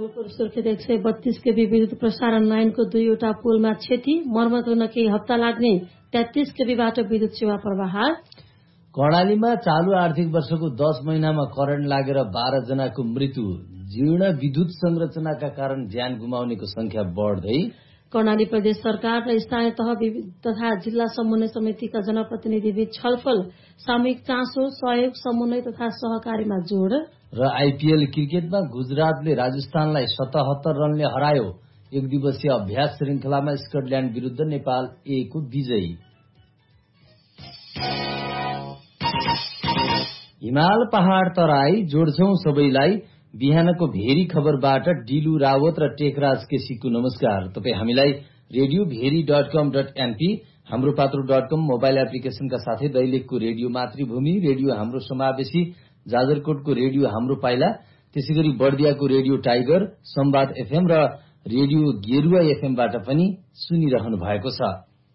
Kohalpur Surkhet 132 KB विद्युत प्रसारण लाइनको 2वटा पुलमा क्षति, मर्मत हुन केही हप्ता लाग्ने 33 केबीबाट विद्युत सेवा प्रवाह। कर्णालीमा चालू आर्थिक वर्षको 10 महिनामा करेन्ट लागेर 12 जनाको मृत्यु, जीर्ण विद्युत संरचनाका कारण ज्यान गुमाउनेको संख्या बढ्दै। कर्णाली प्रदेश सरकार र स्थानीय तह तथा जिल्ला समन्वय समितिका जनप्रतिनिधिबीच छलफल, सामूहिक चासो, सहयोग, समन्वय तथा सहकारीमा जोड। र आइपीएल क्रिकेटमा गुजरातले राजस्थानलाई 77 रनले हरायो। एक दिवसीय अभ्यास श्रृंखलामा स्कटल्याण्ड विरुद्ध नेपाल A को विजयी। हिमाल पहाड़ तराई जोड्छौं सबैलाई। बिहानको भेरी खबरबाट डिलु रावत र टेकराज केसीको नमस्कार। तपाई हामीलाई radiobheri.com.np, हाम्रो पात्रो.com मोबाइल एप्लिकेशनका साथै दैलेखको रेडियो मातृभूमि, रेडियो हाम्रो समावेशी, जाजरकोटको रेडियो हाम्रो पाइला, त्यसैगरी बर्दियाको रेडियो टाइगर, संवाद एफएम र रेडियो गेरुवा एफएमबाट पनि सुनिरहनु भएको छ।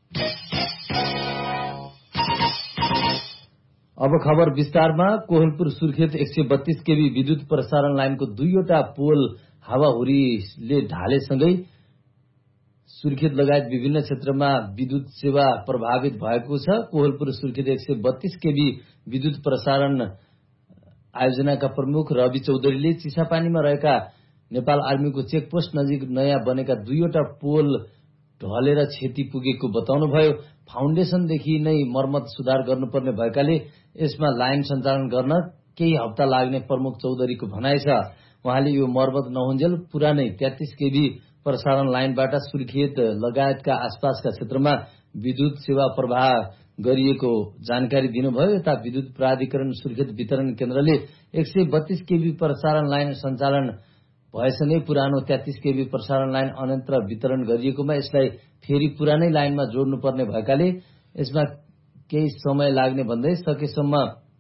अब खबर विस्तारमा। कोहलपुर सुर्खेत 132 केबी विद्युत प्रसारण लाइनको 2वटा पोल हावाहुरीले ढालेसँगै सुर्खेत लगायत विभिन्न क्षेत्रमा विद्युत सेवा प्रभावित भएको छ। कोहलपुर सुर्खेत 132 केबी विद्युत प्रसारण आयोजनाका प्रमुख रवि चौधरीले चिसापानीमा रहेका नेपाल आर्मीको चेकपोस्ट नजिक नयाँ बनेका 2वटा पोल ढलेर क्षति पुगेको बताउनुभयो। फाउन्डेशनदेखि नै मर्मत सुधार गर्नुपर्ने भएकाले यसमा लाइन सञ्चालन गर्न केही हप्ता लाग्ने प्रमुख चौधरीको भनाइ छ। उहाँले यो मर्मत नहुन्जेल पुरानै 33 केबी प्रसारण लाइनबाट सुर्खेत लगायतका आसपासका क्षेत्रमा विद्युत सेवा प्रवाह गरिएको जानकारी दिनुभयो। यता विद्युत प्राधिकरण सुर्खेत वितरण केन्द्रले 132 केबी प्रसारण लाइन सञ्चालन भएसँगै पुरानो 33 केबी प्रसारण लाइन अन्यत्र वितरण गरिएकोमा यसलाई फेरि पुरानै लाइनमा जोड्नुपर्ने भएकाले यसमा केही समय लाग्ने भन्दै सकेसम्म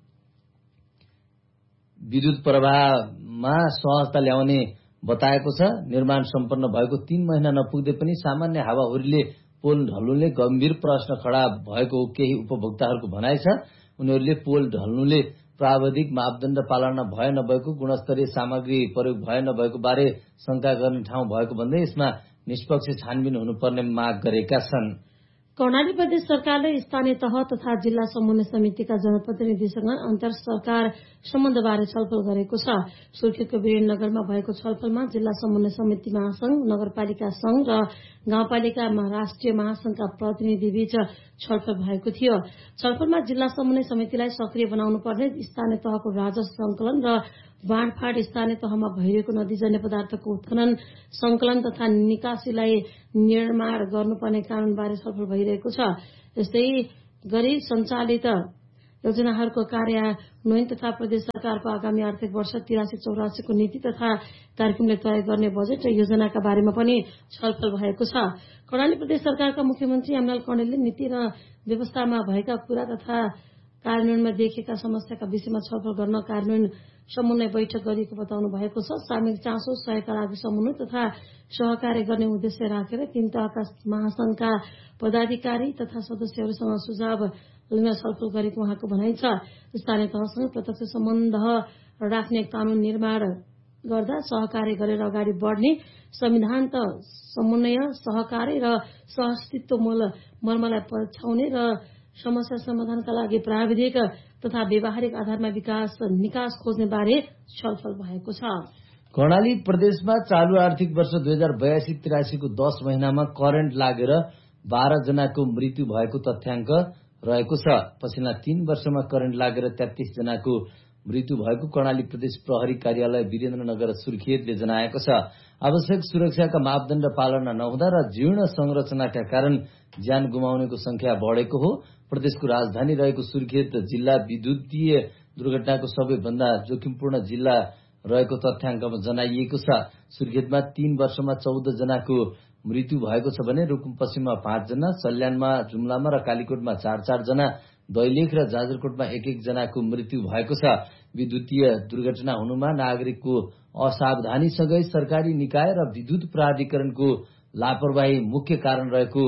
विद्युत प्रवाहमा सहजता ल्याउने बताएको छ। निर्माण सम्पन्न भएको 3 महिना नपुग्दै पनि सामान्य हावाहुरीले पोल ढल्नुले गम्भीर प्रश्न खडा भएको केही उपभोक्ताहरूको भनाइ छ। उनीहरूले पोल ढल्नुले प्राविधिक मापदण्ड पालना भए नभएको, गुणस्तरीय सामग्री प्रयोग भए नभएको बारे शंका गर्ने ठाउँ भएको भन्दै यसमा निष्पक्ष छानबिन हुनुपर्ने माग गरेका छन्। कर्णाली प्रदेश सरकारले स्थानीय तह तथा जिल्ला समन्वय समितिका जनप्रतिनिधिसँग अन्तर सरकार सम्बन्धबारे छलफल गरेको छ। सुर्खेतको वीरेन्द्रनगरमा भएको छलफलमा जिल्ला समन्वय समिति महासंघ, नगरपालिका संघ र गाउँपालिका राष्ट्रिय महासंघका प्रतिनिधिबीच छलफल भएको थियो। छलफलमा जिल्ला समन्वय समितिलाई सक्रिय बनाउनु पर्ने, स्थानीय तहको राजस्व संकलन र बाँडफाँड, स्थानीय तहमा भइरहेको नदीजन्य पदार्थको उत्खनन, संकलन तथा निकासीलाई निर्माण गर्नुपर्ने कानूनबारे छलफल भइरहेको छ। यस्तै गरी सञ्चालित योजनाहरूको कार्यान्वयन तथा प्रदेश सरकारको आगामी आर्थिक वर्ष 83-84 को नीति तथा कार्यक्रमले तय गर्ने बजेट र योजनाका बारेमा पनि छलफल भएको छ। कर्णाली प्रदेश सरकारका मुख्यमन्त्री यमलाल कणेलले नीति र व्यवस्थामा भएका कुरा तथा कार्यान्वयनमा देखिएका समस्याका विषयमा छलफल गर्न कार्यान्वयन समन्वय बैठक गरिएको बताउनु भएको छ। सामूहिक चासो, सहकारी समन्वय तथा सहकार्य गर्ने उद्देश्य राखेर 3 तहका महासंघका पदाधिकारी तथा सदस्यहरूसँग सुझाव लिन छलफल गरेको उहाँको भनाइ छ। स्थानीय तहसँग प्रत्यक्ष सम्बन्ध राख्ने कानून निर्माण गर्दा सहकार्य गरेर अगाडि बढ्ने, संविधान त समन्वय, सहकार्य र सहअस्तित्व मर्मलाई पछ्याउने र समस्या समाधानका लागि प्राविधिक तथा व्यावहारिक आधारमा निकास खोज्ने बारे छलफल भएको छ। कर्णाली प्रदेशमा चालू आर्थिक वर्ष 2082-83 को 10 महिनामा करेन्ट लागेर 12 जनाको मृत्यु भएको तथ्याङ्क रहेको छ। पछिल्ला 3 वर्षमा करेन्ट लागेर 33 जनाको मृत्यु भएको कर्णाली प्रदेश प्रहरी कार्यालय वीरेन्द्रनगर सुर्खेतले जनाएको छ। आवश्यक सुरक्षाका मापदण्ड पालना नहुँदा र जीर्ण संरचनाका कारण ज्यान गुमाउनेको संख्या बढेको हो। प्रदेशको राजधानी रहेको सुर्खेत जिल्ला विद्युतीय दुर्घटनाको सबैभन्दा जोखिमपूर्ण जिल्ला रहेको तथ्याङ्कमा जनाइएको छ। सुर्खेतमा 3 वर्षमा 14 जनाको मृत्यु भएको छ भने रुकुम पश्चिममा 5 जना, सल्यानमा, जुम्लामा र कालीकोटमा 4-4 जना, दैलेख र जाजरकोटमा 1-1 जनाको मृत्यु भएको छ। विद्युतीय दुर्घटना हुनुमा नागरिकको असावधानीसँगै सरकारी निकाय र विद्युत प्राधिकरणको लापरवाही मुख्य कारण रहेको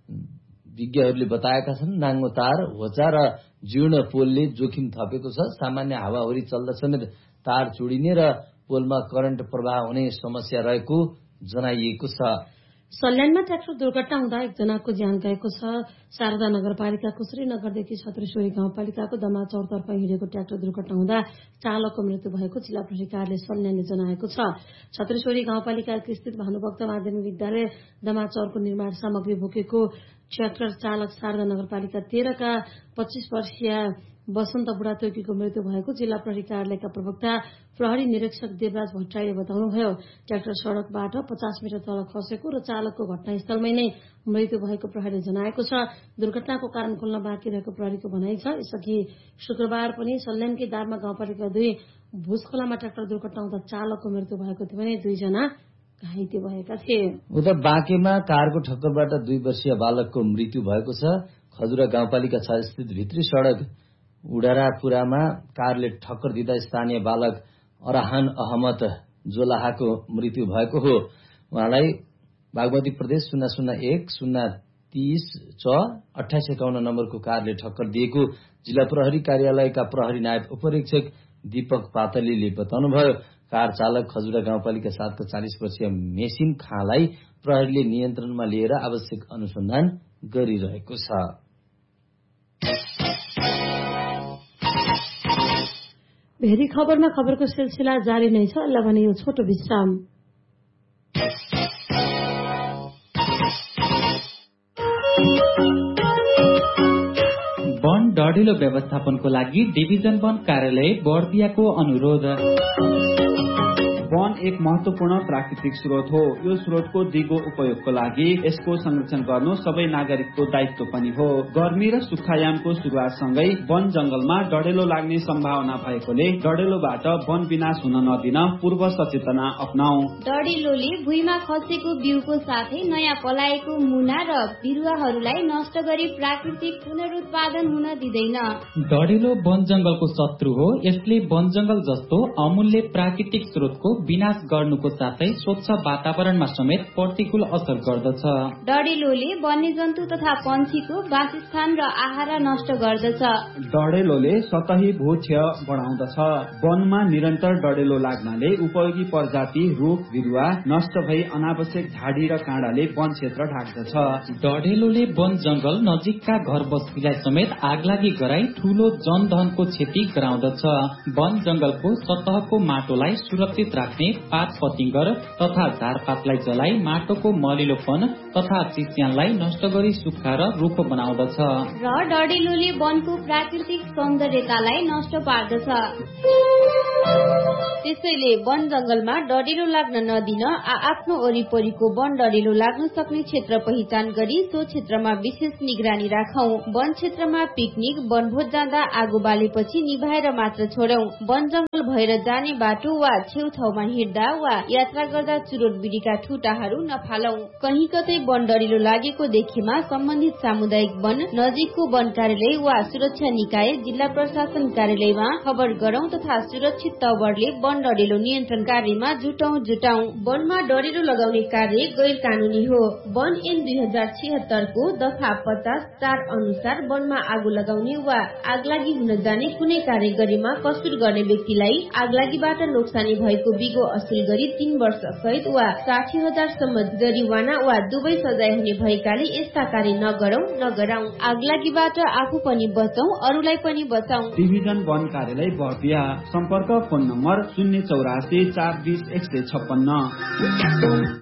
विज्ञहरूले बताएका छन्। नाङ्गो तार, होचा र जीर्ण पोलले जोखिम थपेको छ। सामान्य हावाहुरी चल्दा समेत तार चुडिने र पोलमा करेन्ट प्रवाह हुने समस्या रहेको जनाइएको छ। सल्यानमा ट्र्याक्टर दुर्घटना हुँदा एकजनाको ज्यान गएको छ। शारदा नगरपालिकाको श्रीनगरदेखि छत्रेश्वरी गाउँपालिकाको दमाचौरतर्फ हिँडेको ट्र्याक्टर दुर्घटना हुँदा चालकको मृत्यु भएको जिल्ला प्रहरी कार्यालय सल्यानले जनाएको छ। छत्रेश्वरी गाउँपालिका स्थित भानुभक्त माध्यमिक विद्यालय दमाचौरको निर्माण सामग्री बोकेको ट्र्याक्टर चालक शारदा नगरपालिका 13 का 25 वर्षीय वसन्त बुढाथोकीको मृत्यु भएको जिल्ला प्रहरी कार्यालयका प्रवक्ता प्रहरी निरीक्षक देवराज भट्टराईले बताउनुभयो। ट्र्याक्टर सड़कबाट 50 मिटर तल खसेको र चालकको घटनास्थलमै नै मृत्यु भएको प्रहरीले जनाएको छ। दुर्घटनाको कारण खोल्न बाँकी रहेको प्रहरीको भनाइ छ। यसअघि शुक्रबार पनि सल्यानकै दार्मा गाउँपालिका 2 भुसखोलामा ट्र्याक्टर दुर्घटना हुँदा चालकको मृत्यु भएको थियो भने 2 जना घाइते भएका थिए। उता बाँकेमा कारको ठक्करबाट 2 वर्षीय बालकको मृत्यु भएको छ। खजुरा गाउँपालिका 6 स्थित भित्री सड़क उडारापुरामा कारले ठक्कर दिँदा स्थानीय बालक अराहान अहमद जोलाहाको मृत्यु भएको हो। उहाँलाई बागमती प्रदेश 001-030-2851 नम्बरको कारले ठक्कर दिएको जिल्ला प्रहरी कार्यालयका प्रहरी नायब उपरीक्षक दीपक पातलीले बताउनुभयो। कार चालक खजुरा गाउँपालिका 7 का 40 वर्षीय मेसिन खाँलाई प्रहरीले नियन्त्रणमा लिएर आवश्यक अनुसन्धान गरिरहेको छ। भेरी खबरमा खबरको सिलसिला जारी नै छ। अल्लाह भने यो छोटो विश्राम। वन डढिलो व्यवस्थापनको लागि डिभिजन वन कार्यालय बर्दियाको अनुरोध। वन एक महत्वपूर्ण प्राकृतिक स्रोत हो। यो स्रोतको दिगो उपयोगको लागि यसको संरक्षण गर्नु सबै नागरिकको दायित्व पनि हो। गर्मी र सुक्खायामको सुरुवातसँगै वन जंगलमा डढेलो लाग्ने सम्भावना भएकोले डढेलोबाट वन विनाश हुन नदिन पूर्व सचेतना अपनाऊ। डढेलोले भुइँमा खसेको बिउको साथै नयाँ पलाएको मुना र बिरुवाहरूलाई नष्ट गरी प्राकृतिक पुनरुत्पादन हुन दिँदैन। डढेलो वन जंगलको शत्रु हो। यसले वन जंगल जस्तो अमूल्य प्राकृतिक स्रोतको विनाश गर्नुको साथै स्वच्छ वातावरणमा समेत प्रतिकूल असर गर्दछ। डढेलोले वन्यजन्तु तथा पन्छीको वासस्थान र आहारा नष्ट गर्दछ। डढेलोले सतही भूक्षय बढाउँदछ। वनमा निरन्तर डढेलो लाग्नाले उपयोगी प्रजाति रुख बिरुवा नष्ट भई अनावश्यक झाडी र काँडाले वन क्षेत्र ढाक्दछ। डढेलोले वन जंगल नजिकका घर बस्तीलाई समेत आगलागी गराई ठूलो जनधनको क्षति गराउँदछ। वन जंगलको सतहको माटोलाई सुरक्षित राख्ने पात पतिंगर तथा झारपातलाई जलाई माटोको मलिलोपन तथा चिस्यानलाई नष्ट गरी सुक्खा र रूख बनाउँदछ। र डढेलोले वनको प्राकृतिक सौन्दर्यतालाई नष्ट पार्दछ। त्यसैले वन जंगलमा डढेलो लाग्न नदिन आफ्नो वरिपरिको वन डढेलो लाग्न सक्ने क्षेत्र पहिचान गरी सो क्षेत्रमा विशेष निगरानी राखौं। वन क्षेत्रमा पिकनिक वनभोज जाँदा आगो बालेपछि निभाएर मात्र छोडौं। वन जंगल भएर जाने बाटो वा छेउछाउमा हिँड्दा वा यात्रा गर्दा चुरोट बिडीका ठुटाहरू नफालौं। कहीँ कतै वन डढेलो लागेको देखेमा सम्बन्धित सामुदायिक वन, नजिकको वन कार्यालय वा सुरक्षा निकाय, जिल्ला प्रशासन कार्यालयमा खबर गरौं तथा सुरक्षित तवरले वन डढेलो नियन्त्रण कार्यमा जुटौं। वनमा डढेलो लगाउने कार्य गैर कानूनी हो। वन ऐन 2076 को दफा 50(4) अनुसार वनमा आगो लगाउने वा आगलागी हुन जाने कुनै कार्य गरेमा कसुर गर्ने व्यक्तिलाई आगलागीबाट नोक्सानी भएको बिगो असुल गरी 3 वर्ष सहित वा 60,000 सम्म जरिवाना वा दुवै सजाय हुने भएकाले यस्ता कार्य नगराउँ। आगलागीबाट आफू पनि बचौं, अरूलाई पनि बचाउँ। डिभिजन वन कार्यालय बर्दिया। सम्पर्क फोन नम्बर 084 420 156।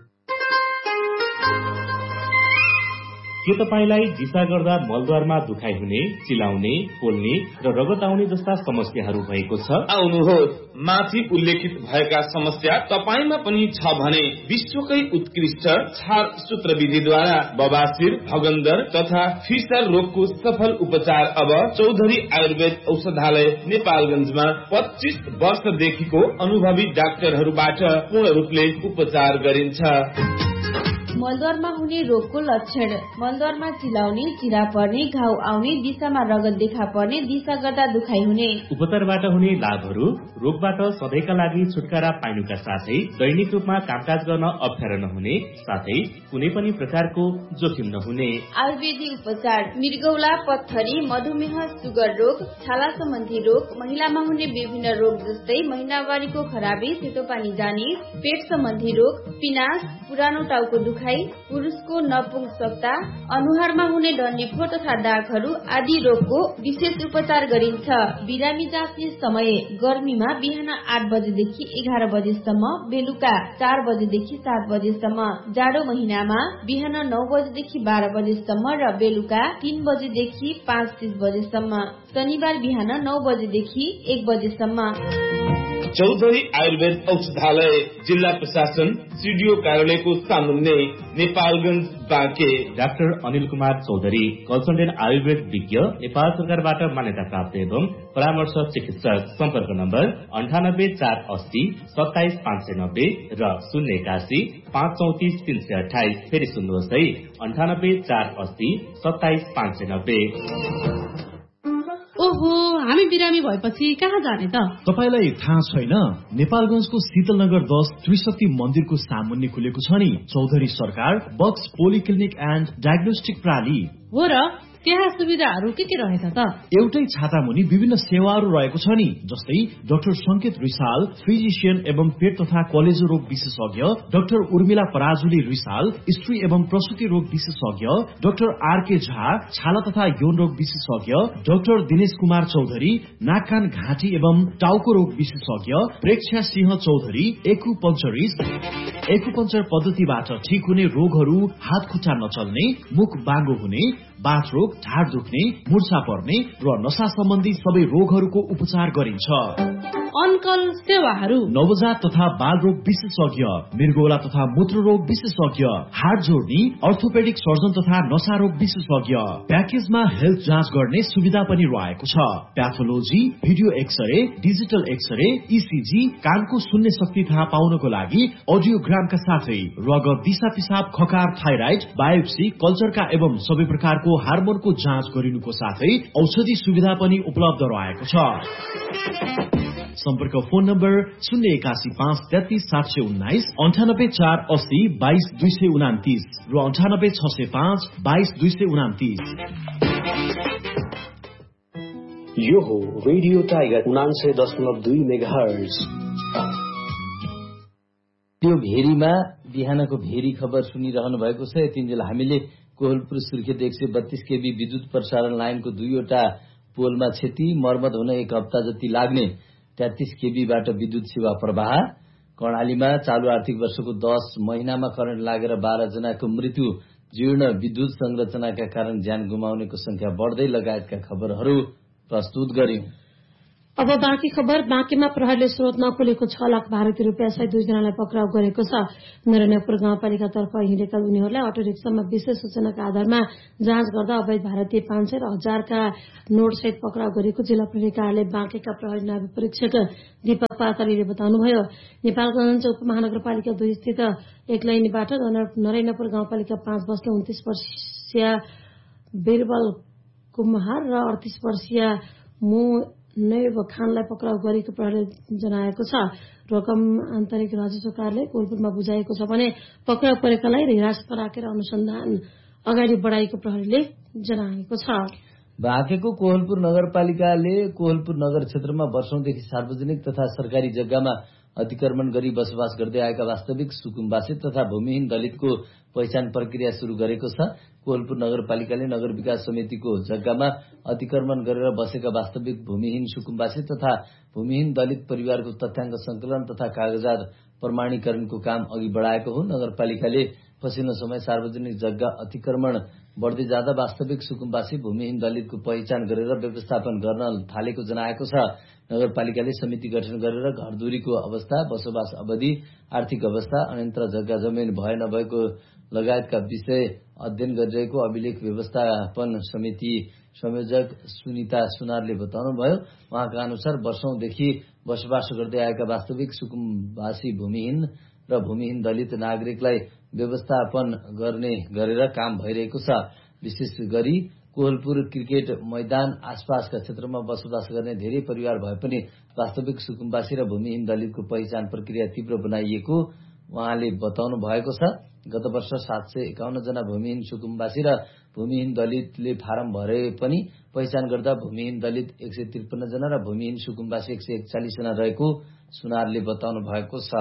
के तपाईलाई दिशा गर्दा मलद्वारमा दुखाइ हुने, चिलाउने, पोल्ने र रगत आउने जस्ता समस्याहरू भएको छ? आउनुहोस्, माथि उल्लेखित भएका समस्या तपाईमा पनि छ भने विश्वकै उत्कृष्ट छार सूत्र विधिद्वारा बबासिर, भगन्दर तथा फिसर रोगको सफल उपचार अब चौधरी आयुर्वेद औषधालय नेपालगञ्जमा 25 वर्षदेखिको अनुभवी डाक्टरहरूबाट पूर्ण रूपले उपचार गरिन्छ। मलद्वारमा हुने रोगको लक्षण। मलद्वारमा चिलाउने, चिरा पर्ने, घाउ आउने, दिशामा रगत देखा पर्ने, दिशा गर्दा दुखाइ हुने। उपचारबाट हुने लाभहरू: रोगबाट सधैँका लागि छुटकारा पाइनुका साथै दैनिक रूपमा कामकाज गर्न अप्ठ्यारो नहुने, साथै कुनै पनि प्रकारको जोखिम नहुने। आयुर्वेदिक उपचार: मृगौला, पत्थरी, मधुमेह, सुगर रोग, छाला सम्बन्धी रोग, महिलामा हुने विभिन्न रोग जस्तै महिनावारीको खराबी, सेतो पानी जाने, पेट सम्बन्धी रोग, पिनास, पुरानो टाउको दुखाइ, पुरुषको नपुंसकता, अनुहारमा हुने डन्डीफोर तथा दागहरू आदि रोगको विशेष उपचार गरिन्छ। बिरामी जाँच्ने समय: गर्मीमा बिहान 8 बजेदेखि 11 बजेसम्म, बेलुका 4 बजेदेखि 7 बजेसम्म। जाडो महिनामा बिहान 9 बजेदेखि 12 बजेसम्म र बेलुका 3 बजेदेखि 5:30 बजेसम्म। शनिबार बिहान 9 बजेदेखि 1 बजेसम्म। चौधरी आयुर्वेद औषधालय, जिल्ला प्रशासन, सिडिओ कार्यालयको सामुन्ने, नेपालगञ्ज, बाँके। डाक्टर अनिल कुमार चौधरी, कन्सल्टेन्ट आयुर्वेद विज्ञ, नेपाल सरकारबाट मान्यता प्राप्त एवं परामर्श चिकित्सक। सम्पर्क नम्बर 98 480 27 590 र 081 534 328। फेरि सुन्नुहोस् है, 98 480 27 590। ओहो, हामी बिरामी भएपछि कहाँ जाने त? तपाईलाई थाहा छैन? नेपालगञ्जको शीतलनगर 10 त्रिशक्ति मन्दिरको सामुन्ने खुलेको छ नि चौधरी सरकार बक्स पोलिक्लिनिक एन्ड डायग्नोस्टिक प्रणाली। हो र, त्यहाँ सुविधाहरू के रहेछ त? एउटै छाता मुनि विभिन्न सेवाहरू रहेको छ नि, जस्तै डाक्टर संकेत रिसाल, फिजिशियन एवं पेट तथा कलेजो रोग विशेषज्ञ, डाक्टर उर्मिला पराजुली रिसाल, स्त्री एवं प्रसुति रोग विशेषज्ञ, डाक्टर आरके झा, छाला तथा यौन रोग विशेषज्ञ, डाक्टर दिनेश कुमार चौधरी, नाक कान घाँटी एवं टाउको रोग विशेषज्ञ, प्रेक्षा सिंह चौधरी, एक्युपंचर पद्धतिबाट ठिक हुने रोगहरू, हात खुट्टा नचल्ने, मुख बाङ्गो हुने, बाथ रोग, ढाड दुख्ने, मुर्छा पर्ने र नशा सम्बन्धी सबै रोगहरूको उपचार गरिन्छ। अनकल सेवाहरू: नवजात तथा बाल रोग विशेषज्ञ, मृगौला तथा मूत्र रोग विशेषज्ञ, हाड जोड्ने, अर्थोपेडिक सर्जन तथा नशा रोग विशेषज्ञ। प्याकेजमा हेल्थ जाँच गर्ने सुविधा पनि रहेको छ। Pathology, video x-ray, digital x-ray, ECG, कानको सुन्ने शक्ति थाहा पाउनको लागि अडियोग्रामका साथै रगत, दिशा पिसाब, खकार, थाइराइड, बायोप्सी, कल्चरका एवं सबै प्रकारको हार्मोनको जाँच गरिनुको साथै औषधि सुविधा पनि उपलब्ध रहेको छ। सम्पर्क फोन नम्बर 081 533 719, 98 480 22 229 र 98 605 22 229। यो हो रेडियो टाइगर 99.2 मेगाहर्ज। त्यो भेरीमा बिहानको भेरी खबर सुनिरहनु भएको छ। यतिन्जेल हामीले कोहलपुर सुर्खेत 132 केबी विद्युत प्रसारण लाइनको 2वटा पोलमा क्षति, मर्मत हुन 1 हप्ता जति लाग्ने 33 केबीबाट विद्युत सेवा प्रवाह, कर्णालीमा चालू आर्थिक वर्षको 10 महिनामा करेन्ट लागेर 12 जनाको मृत्यु, जीर्ण विद्युत संरचनाका कारण ज्यान गुमाउनेको संख्या बढ्दै लगायतका खबरहरू प्रस्तुत गर्यौं। अब बाँकी खबर। बाँकीमा प्रहरीले स्रोत नखोलेको 6 लाख भारतीय रुपियाँ सहित 2 जनालाई पक्राउ गरेको छ। नरनपुर गाउँपालिकातर्फ हिँडेका उनीहरूलाई अटो रिक्सामा विशेष सूचनाका आधारमा जाँच गर्दा अवैध भारतीय 500 र 1000 का नोट सहित पक्राउ गरेको जिल्ला प्रहरी कार्यालय बाँकेका प्रहरी नायब परीक्षक दीपक पातलीले बताउनुभयो। नेपालगञ्ज उपमहानगरपालिका 2 स्थित एकलैनीबाट नरैनपुर गाउँपालिका 5 बस्ने 29 वर्षीय बिरबल कुम्हार र 38 वर्षीय नैब खानलाई पक्राउ गरेको प्रहरीले जनाएको छ। रकम आन्तरिक राजस्व कार्यालय कोलपुरमा बुझाएको छ भने पक्राउ परेकालाई हिरासतमा राखेर अनुसन्धान अगाडि बढाएको प्रहरीले जनाएको छ। बाँकेको कोहलपुर नगरपालिकाले कोहलपुर नगर क्षेत्रमा वर्षौंदेखि सार्वजनिक तथा सरकारी जग्गामा अतिक्रमण गरी बसोबास गर्दै आएका वास्तविक सुकुम्बासी तथा भूमिहीन दलितको पहिचान प्रक्रिया शुरू गरेको छ। कोहलपुर नगरपालिकाले नगर विकास समितिको जग्गामा अतिक्रमण गरेर बसेका वास्तविक भूमिहीन सुकुम्बासी तथा भूमिहीन दलित परिवारको तथ्याङ्क संकलन तथा कागजात प्रमाणीकरणको काम अघि बढाएको हो। नगरपालिकाले पछिल्लो समय सार्वजनिक जग्गा अतिक्रमण बढ्दै जाँदा वास्तविक सुकुम्बासी भूमिहीन दलितको पहिचान गरेर व्यवस्थापन गर्न थालेको जनाएको छ। नगरपालिकाले समिति गठन गरेर घरधुरीको अवस्था, बसोबास अवधि, आर्थिक अवस्था, अन्यत्र जग्गा जमिन भए नभएको लगायतका विषय अध्ययन गरिरहेको अभिलेख व्यवस्थापन समिति संयोजक सुनिता सुनारले बताउनुभयो। उहाँका अनुसार वर्षौंदेखि बसोबास गर्दै आएका वास्तविक सुकुम्बासी भूमिहीन र र भूमिहीन दलित नागरिकलाई व्यवस्थापन गर्ने गरेर काम भइरहेको छ। विशेष गरी कोहलपुर क्रिकेट मैदान आसपासका क्षेत्रमा बसोबास गर्ने धेरै परिवार भए पनि वास्तविक सुकुम्बासी र भूमिहीन दलितको पहिचान प्रक्रिया तीव्र बनाइएको उहाँले बताउनु भएको छ। गत वर्ष 751 जना भूमिहीन सुकुम्बासी र भूमिहीन दलितले फारम भरे पनि पहिचान गर्दा भूमिहीन दलित 153 जना र भूमिहीन सुकुम्बासी 141 जना रहेको सुनारले बताउनु भएको छ।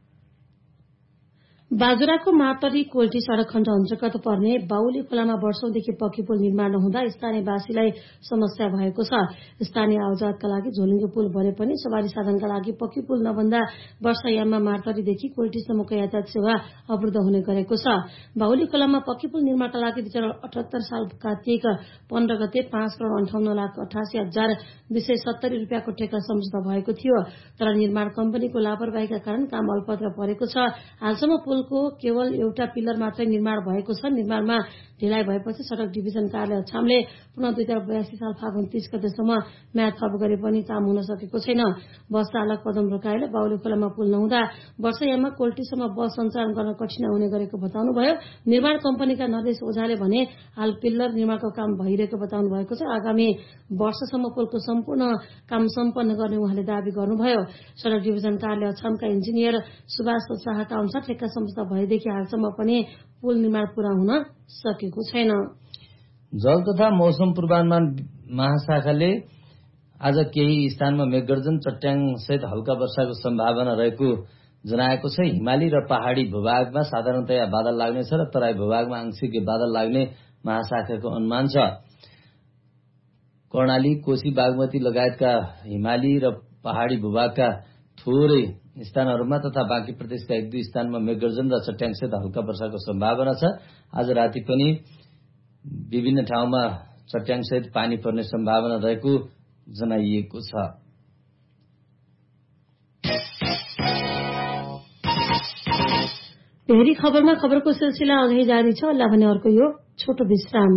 बाजुराको मातरी कोल्टी सड़क खण्ड अन्तर्गत पर्ने बाउली खोलामा वर्षौंदेखि पक्की पुल निर्माण नहुँदा स्थानीयवासीलाई समस्या भएको छ। स्थानीय आवाजातका लागि झोलुङ्गे पुल भरे पनि सवारी साधनका लागि पक्की पुल नबन्दा वर्षायाममा मातरीदेखि कोल्टीसम्मको यातायात सेवा अवरुद्ध हुने गरेको छ। बाउली खोलामा पक्की पुल निर्माणका लागि 2078 साल कार्तिक 15 गते 5,58,88,270 रुपियाँको ठेक्का सम्झौता भएको थियो। तर निर्माण कम्पनीको लापरवाहीका कारण काम अल्पत्र परेको छ। हालसम्म पुलको केवल एउटा पिलर मात्रै निर्माण भएको छ। निर्माणमा ढिलाइ भएपछि सड़क डिभिजन कार्यालय अछामले पुनः 2082 साल फागुन 30 गतेसम्म म्याद थप गरे पनि काम हुन सकेको छैन। बस चालक पदम रोकाएले बाउली खोलामा पुल नहुँदा वर्षायाममा कोल्टीसम्म बस सञ्चालन गर्न कठिन हुने गरेको बताउनुभयो। निर्माण कम्पनीका नरेश ओझाले भने हाल पिल्लर निर्माणको काम भइरहेको बताउनु भएको छ। आगामी वर्षसम्म पुलको सम्पूर्ण काम सम्पन्न गर्ने उहाँले दावी गर्नुभयो। सड़क डिभिजन कार्यालय अछामका इन्जिनियर सुभाष शाहका अनुसार ठेक्का सम्झौता भएदेखि हालसम्म पनि पुल निर्माण पूरा हुन सकेको छैन। जल तथा मौसम पूर्वानुमान महाशाखाले आज केही स्थानमा मेघगर्जन चट्याङ सहित हल्का वर्षाको सम्भावना रहेको जनाएको छ। हिमाली र पहाड़ी भूभागमा साधारणतया बादल लाग्नेछ र तराई भूभागमा आंशिक बादल लाग्ने महाशाखाको अनुमान छ। कर्णाली, कोशी, बागमती लगायतका हिमाली र पहाड़ी भूभागका थोरै स्थानहरूमा तथा बाँकी प्रदेशका 1-2 स्थानमा मेघगर्जन र चट्याङसहित हल्का वर्षाको सम्भावना छ। आज राति पनि विभिन्न ठाउँमा चट्याङसहित पानी पर्ने सम्भावना रहेको जनाइएको छ। भेरी खबरमा खबरको सिलसिला अझै जारी छ। अल्लाह भने अर्को यो छोटो विश्राम।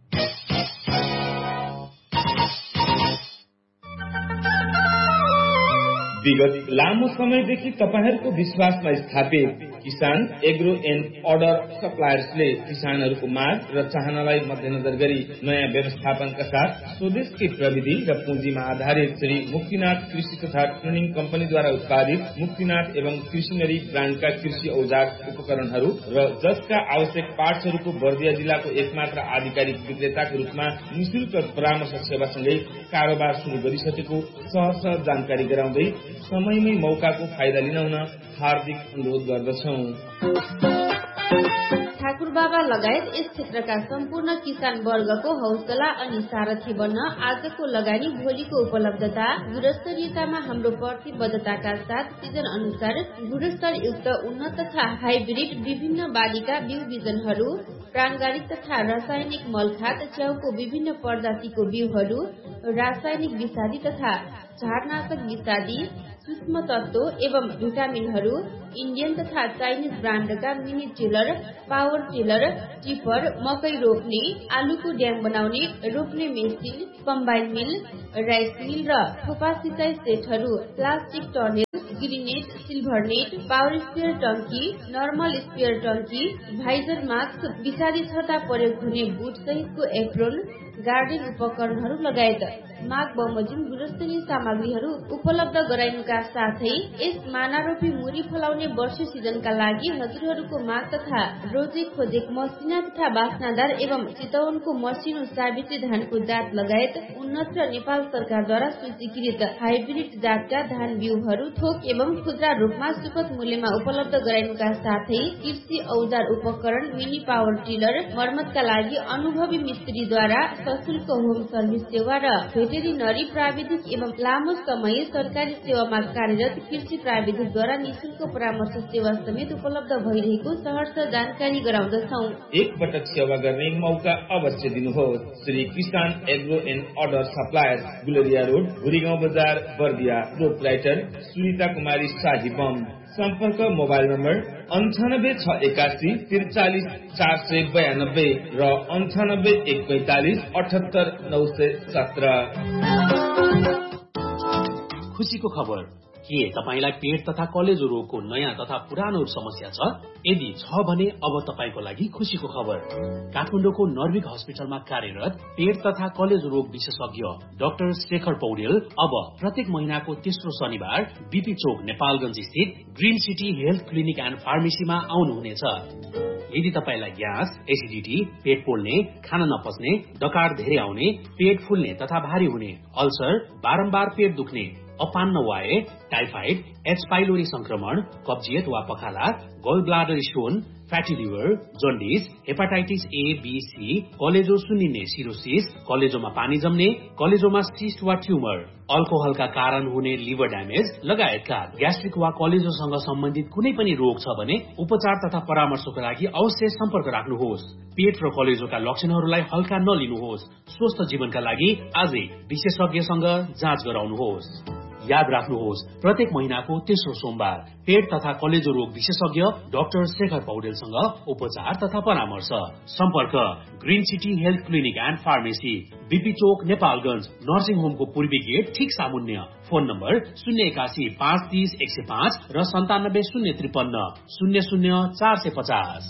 विगत लामो समयदेखि तपाईहरूको विश्वासमा स्थापित किसान एग्रो एन्ड अर्डर सप्लायर्सले किसानहरूको माग र चाहनालाई मध्यनजर गरी नयाँ व्यवस्थापनका साथ स्वदेशकै प्रविधि र पुँजीमा आधारित श्री मुक्तिनाथ कृषि तथा ट्रेनिङ कम्पनीद्वारा उत्पादित मुक्तिनाथ एवं कृषिनरी ब्रान्डका कृषि औजार उपकरणहरू र जसका आवश्यक पार्ट्सहरूको बर्दिया जिल्लाको एकमात्र आधिकारिक विक्रेताको रूपमा निशुल्क परामर्श सेवासँगै कारोबार शुरू गरिसकेको सहज जानकारी गराउँदै समयमै मौकाको फाइदा लिन हुन हार्दिक अनुरोध गर्दछौं। ठाकुर बाबा लगायत यस क्षेत्रका सम्पूर्ण किसान वर्गको हौसला अनि सारथी बन्न आजको लगानी भोलिको उपलब्धता गुणस्तरीयतामा हाम्रो प्रतिबद्धताका साथ सिजन अनुसार गुणस्तर युक्त उन्नत तथा हाइब्रिड विभिन्न बालीका बिउ बिजनहरू, प्राङ्गारिक तथा रासायनिक मलखाद, च्याउको विभिन्न प्रजातिको बिउहरू, रासायनिक विषादी तथा झारनाशक विषादी, सूक्ष्म तत्व एवं भिटामिनहरू, इन्डियन तथा Chinese ब्रान्डका mini tiller, power tiller, tipper, मकै रोप्ने, आलुको ड्याम बनाउने, रोप्ने मेसिन, कम्बाइन मिल, राइस मिल र थोपा सिँचाइ सेटहरू, plastic टर्नेल, ग्रिनेट, silver net, power sprayer टंकी, नर्मल स्पेयर टंकी, भाइजर मास्क, विषादी छता प्रयोग हुने बुट सहितको एप्रोन, गार्डन उपकरणहरू लगायत माघ बमोजिम गुणस्तरीय सामग्रीहरू उपलब्ध गराइनुका साथै यस मानारोपी मुरी फलाउने वर्षे सिजनका लागि हजुरहरूको माग तथा रोजे खोजेक मसिना तथा बास्नादार एवं चितवनको मसिनो सावित्री धानको जात लगायत उन्नत र नेपाल सरकारद्वारा सूचीकृत हाइब्रिड जातका धान बिउहरू थोक एवं खुद्रा रूपमा सुपथ मूल्यमा उपलब्ध गराइनुका साथै कृषि औजार उपकरण, मिनी पावर टिलर, मर्मतका लागि अनुभवी मिस्त्रीद्वारा सशुल्क होम सर्भिस सेवा र भेटेरिनरी प्राविधिक एवं लामो समय सरकारी सेवामा कार्यरत कृषि प्राविधिकद्वारा निशुल्क परामर्श सेवा समेत उपलब्ध भइरहेको सहर्ष जानकारी गराउँदछौं। एक पटक सेवा गर्ने मौका अवश्य दिनुहोस्। श्री किसान agro and order suppliers, Gulariya road, Bhurigaun बजार, बर्दिया। प्रोपराइटर सुनिता कुमारी शाही बम। सम्पर्क मोबाइल नम्बर 98681 43492 र 98145 78917। खुशीको खबर, के तपाईलाई पेट तथा कलेजो रोगको नयाँ तथा पुरानो समस्या छ? यदि छ भने अब तपाईको लागि खुशीको खबर। काठमाडौँको नर्विक हस्पिटलमा कार्यरत पेट तथा कलेजो रोग विशेषज्ञ डाक्टर शेखर पौडेल अब प्रत्येक महिनाको तेस्रो शनिबार बीपी चोक नेपालगञ्ज स्थित green city health clinic and फार्मेसीमा आउनुहुनेछ। यदि तपाईलाई ग्यास, एसिडिटी, पेट पोल्ने, खान नपच्ने, डकार धेरै आउने, पेट फुल्ने तथा भारी हुने, अल्सर, बारम्बार पेट दुख्ने, अपान नवाए, टाइफाइड, एच पाइलोरी संक्रमण, कब्जियत वा पखाला, gall bladder stone, fatty liver, jaundice, hepatitis A, be, C, कलेजो सुन्निने सिरोसिस, कलेजोमा पानी जम्ने, कलेजोमा सिस्ट वा ट्युमर, अल्कोहलका कारण हुने लिभर ड्यामेज लगायतका ग्यास्ट्रिक वा कलेजोसँग सम्बन्धित कुनै पनि रोग छ भने उपचार तथा परामर्शको लागि अवश्य सम्पर्क राख्नुहोस्। पेट र कलेजोका लक्षणहरूलाई हल्का नलिनुहोस्। स्वस्थ जीवनका लागि आजै विशेषज्ञसँग जाँच गराउनुहोस्। याद राख्नुहोस्, प्रत्येक महिनाको तेस्रो सोमबार पेट तथा कलेजो रोग विशेषज्ञ डाक्टर शेखर पौडेलसँग उपचार तथा परामर्श। सम्पर्क green city health clinic and pharmacy, BP Chowk Nepalgunj, nursing होमको पूर्वी गेट ठीक सामुन्य। फोन नम्बर 081 530 105 र 97 053 00 450।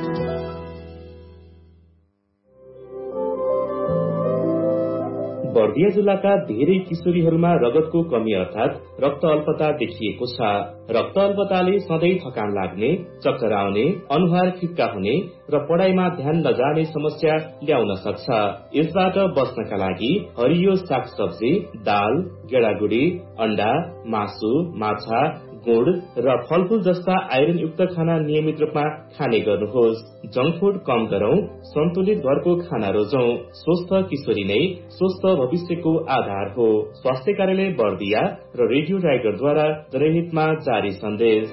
बर्दिया जिल्लाका धेरै किशोरीहरूमा रगतको कमी अर्थात रक्त अल्पता देखिएको छ। रक्त अल्पताले सधैँ थकान लाग्ने, चक्कर आउने, अनुहार फिक्का हुने र पढाइमा ध्यान नजाने समस्या ल्याउन सक्छ। यसबाट बच्नका लागि हरियो सागसब्जी, दाल, गेडागुडी, अण्डा, मासु, माछा, गुड़ र फलफूल जस्ता आइरन युक्त खाना नियमित रूपमा खाने गर्नुहोस्। जंक फूड कम गरौं, सन्तुलित घरको खाना रोजौं। स्वस्थ किशोरी नै स्वस्थ भविष्यको आधार हो। स्वास्थ्य कार्यालय बर्दिया र रेडियो टाइगरद्वारा जनहितमा जारी सन्देश।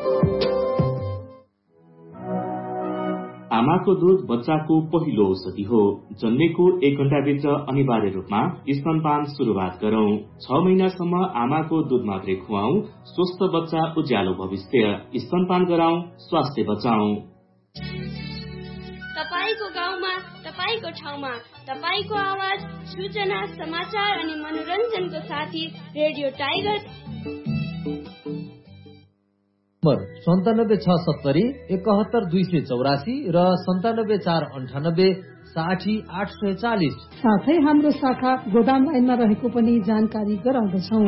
आमाको दूध बच्चाको पहिलो औषधि हो। जन्मेको 1 घण्टाभित्र अनिवार्य रूपमा स्तनपान शुरूआत गरौं। 6 महिनासम्म आमाको दूध मात्रै खुवाऊ। स्वस्थ बच्चा उज्यालो भविष्य। स्तनपान गराऊ, स्वास्थ्य बचाऊ। तपाईको गाउँमा, तपाईको ठाउँमा, तपाईको आवाज, सूचना, समाचार अनि मनोरञ्जनको साथी रेडियो टाइगर 97 670 71 284 र 97 498 60 840। साथै हाम्रो शाखा गोदाम लाइनमा रहेको पनि जानकारी गराउँदछौ।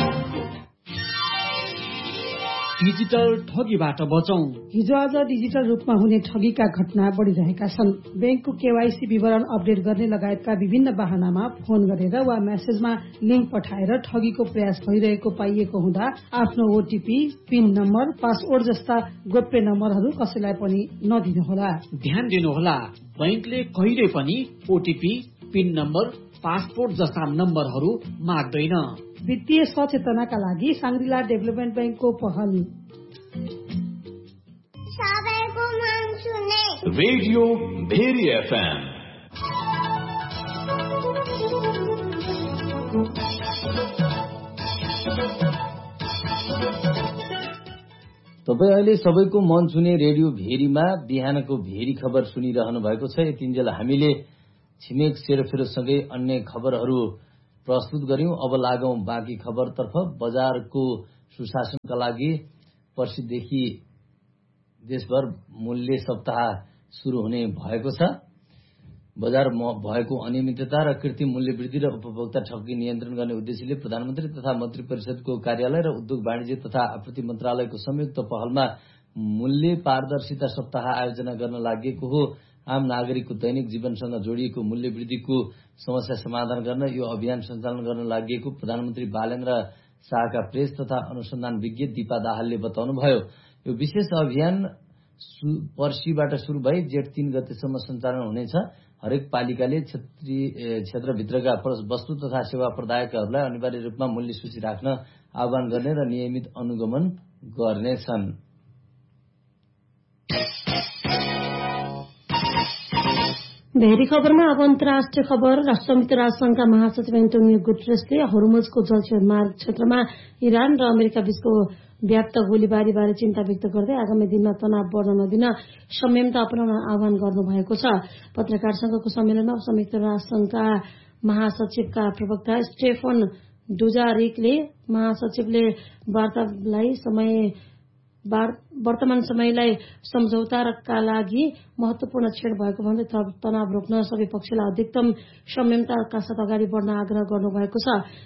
डिजिटल ठगीबाट बचौं। हिजो आज डिजिटल रूपमा हुने ठगीका घटना बढ़िरहेका छन्। बैंकको केवाईसी विवरण अपडेट गर्ने लगायतका विभिन्न बहानामा फोन गरेर वा मेसेजमा लिंक पठाएर ठगीको प्रयास भइरहेको पाइएको हुँदा आफ्नो ओटीपी, पिन नम्बर, पासवर्ड जस्ता गोप्य नम्बरहरू कसैलाई पनि नदिनुहोला। ध्यान दिनुहोला, बैंकले कहिले पनि ओटीपी, पिन नम्बर, पासपोर्ट जस्ता नम्बरहरू माग्दैन। वित्तीय सचेतनाका लागि सांग्रिला डेभलपमेन्ट बैंकको पहल। सबैको मन सुने रेडियो भेरी एफएम। तपाईँ अहिले सबैको मन सुने रेडियो भेरीमा बिहानको भेरी खबर सुनिरहनु भएको छ। यतिन्जेल हामीले छिमेक सेरोफेरोसँगै अन्य खबरहरू प्रस्तुत गर्यौं। अब लागौं बाँकी खबरतर्फ। बजारको सुशासनका लागि पर्सिदेखि देशभर मूल्य सप्ताह शुरू हुने भएको छ। बजार भएको अनियमितता र कृत्रिम मूल्य वृद्धि र उपभोक्ता ठगी नियन्त्रण गर्ने उद्देश्यले प्रधानमन्त्री तथा मन्त्री परिषदको कार्यालय र उद्योग वाणिज्य तथा आपूर्ति मन्त्रालयको संयुक्त पहलमा मूल्य पारदर्शिता सप्ताह आयोजना गर्न लागि हो। आम नागरिकको दैनिक जीवनसँग जोडिएको मूल्य वृद्धिको समस्या समाधान गर्न यो अभियान सञ्चालन गर्न लागि प्रधानमन्त्री बालेन्द्र शाहका प्रेस तथा अनुसन्धान विज्ञ दीपा दाहालले बताउनुभयो। यो विशेष अभियान पर्सिबाट शुरू भई जेठ 3 गतेसम्म सञ्चालन हुनेछ। हरेक पालिकाले क्षेत्रभित्रका वस्तु तथा सेवा प्रदायकहरूलाई अनिवार्य रूपमा मूल्य सूची राख्न आह्वान गर्ने र नियमित अनुगमन गर्नेछन्। भेरी खबरमा अब अन्तर्राष्ट्रिय खबर। संयुक्त राष्ट्रसंघका महासचिव एन्टोनियो गुटेरेसले हर्मुजको जलसेवा मार्ग क्षेत्रमा इरान र अमेरिका बीचको व्याप्त गोलीबारीबारे चिन्ता व्यक्त गर्दै आगामी दिनमा तनाव बढ़न नदिन संयमता अपनाउन आह्वान गर्नुभएको छ। पत्रकार संघको सम्मेलनमा संयुक्त राष्ट्रसंघका महासचिवका प्रवक्ता स्टेफन डुजारिकले महासचिवले वर्तमान समयलाई सम्झौताका लागि महत्वपूर्ण क्षण भएको भन्दै तनाव रोक्न सबै पक्षलाई अधिकतम संयमताका साथ अगाडि बढ्न आग्रह गर्नुभएको छ।